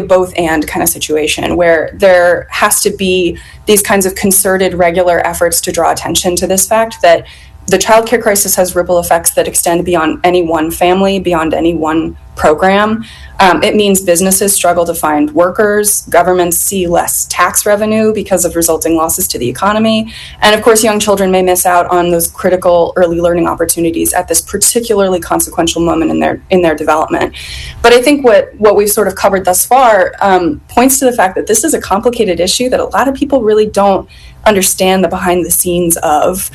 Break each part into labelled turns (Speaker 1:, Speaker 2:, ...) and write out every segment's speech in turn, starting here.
Speaker 1: both and kind of situation where there has to be these kinds of concerted, regular efforts to draw attention to this fact that the childcare crisis has ripple effects that extend beyond any one family, beyond any one program. It means businesses struggle to find workers, governments see less tax revenue because of resulting losses to the economy, and of course, young children may miss out on those critical early learning opportunities at this particularly consequential moment in their development. But I think what we've sort of covered thus far points to the fact that this is a complicated issue that a lot of people really don't understand the behind the scenes of,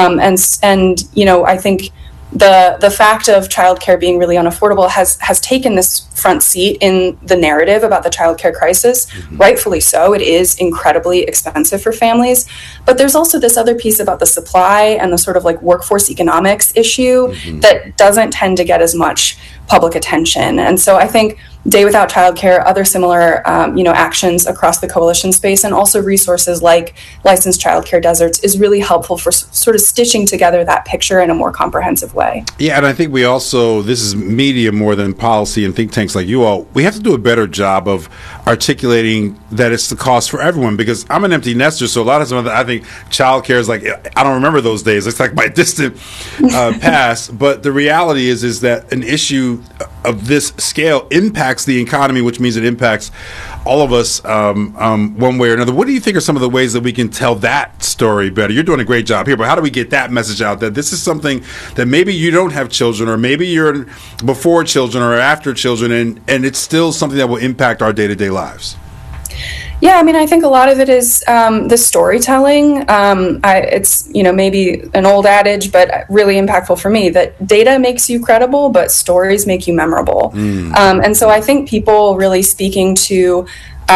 Speaker 1: and you know, I think the fact of childcare being really unaffordable has taken this front seat in the narrative about the childcare crisis. Mm-hmm. Rightfully so. It is incredibly expensive for families. But there's also this other piece about the supply and the sort of like workforce economics issue mm-hmm. that doesn't tend to get as much public attention. And so I think Day Without Childcare, other similar actions across the coalition space, and also resources like licensed childcare deserts is really helpful for sort of stitching together that picture in a more comprehensive way.
Speaker 2: Yeah, and I think we also, this is media more than policy and think tanks like you all, we have to do a better job of articulating that it's the cost for everyone, because I'm an empty nester, so a lot of times I think childcare is like, I don't remember those days. It's like my distant past. But the reality is that an issue of this scale impacts the economy, which means it impacts all of us one way or another. What do you think are some of the ways that we can tell that story better? You're doing a great job here, but how do we get that message out, that this is something that maybe you don't have children, or maybe you're before children or after children, and it's still something that will impact our day-to-day lives?
Speaker 1: Yeah, I mean, I think a lot of it is the storytelling. It's, maybe an old adage, but really impactful for me, that data makes you credible, but stories make you memorable. And so I think people really speaking to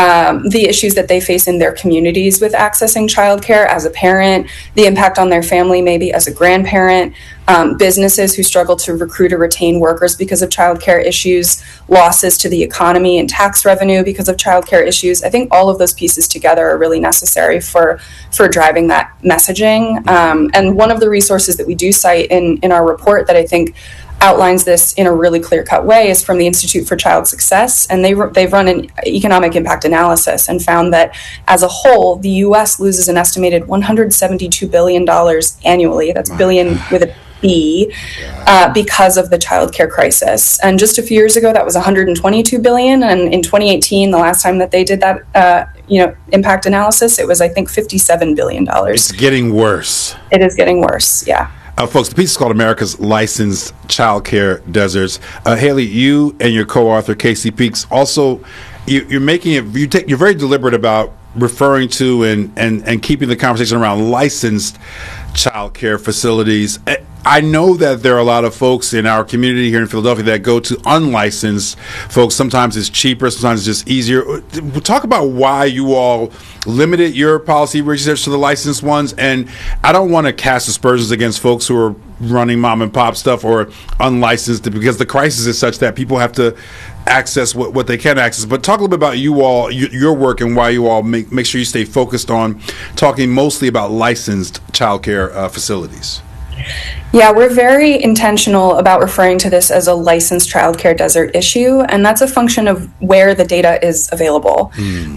Speaker 1: the issues that they face in their communities with accessing childcare as a parent, the impact on their family maybe as a grandparent, businesses who struggle to recruit or retain workers because of childcare issues, losses to the economy and tax revenue because of childcare issues. I think all of those pieces together are really necessary for driving that messaging. And one of the resources that we do cite in our report that I think outlines this in a really clear-cut way is from the Institute for Child Success, and they've run an economic impact analysis and found that as a whole, the U.S. loses an estimated $172 billion annually. That's billion with a B, because of the childcare crisis. And just a few years ago, that was $122 billion, and in 2018, the last time that they did that, impact analysis, it was, I think, $57 billion.
Speaker 2: It's getting worse.
Speaker 1: It is getting worse. Yeah.
Speaker 2: Folks, the piece is called America's Licensed Childcare Deserts. Haley, you and your co-author, Casey Peaks, also, you're making it, you're very deliberate about referring to and keeping the conversation around licensed childcare facilities. I know that there are a lot of folks in our community here in Philadelphia that go to unlicensed folks. Sometimes it's cheaper, sometimes it's just easier. Talk about why you all limited your policy research to the licensed ones. And I don't want to cast aspersions against folks who are running mom and pop stuff or unlicensed, because the crisis is such that people have to access what they can access. But talk a little bit about you all, your work, and why you all make sure you stay focused on talking mostly about licensed childcare facilities.
Speaker 1: Yeah, we're very intentional about referring to this as a licensed childcare desert issue, and that's a function of where the data is available.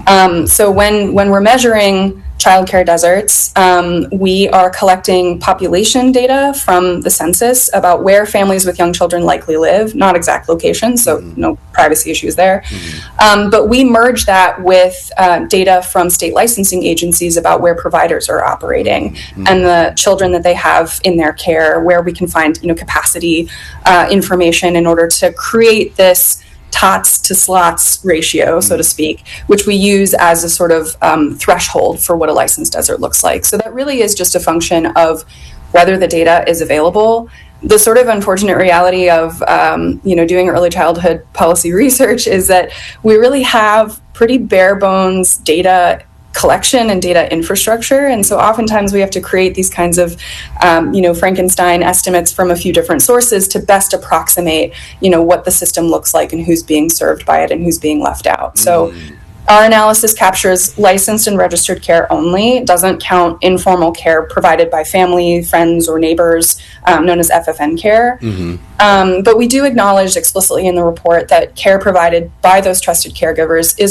Speaker 1: So when we're measuring childcare deserts, we are collecting population data from the census about where families with young children likely live, not exact locations, so no privacy issues there. But we merge that with data from state licensing agencies about where providers are operating and the children that they have in their care, where we can find capacity information in order to create this tots to slots ratio, so to speak, which we use as a sort of threshold for what a licensed desert looks like. So that really is just a function of whether the data is available. The sort of unfortunate reality of doing early childhood policy research is that we really have pretty bare bones data collection and data infrastructure, and so oftentimes we have to create these kinds of Frankenstein estimates from a few different sources to best approximate what the system looks like and who's being served by it and who's being left out. So our analysis captures licensed and registered care only. It doesn't count informal care provided by family, friends, or neighbors, known as FFN care. But we do acknowledge explicitly in the report that care provided by those trusted caregivers is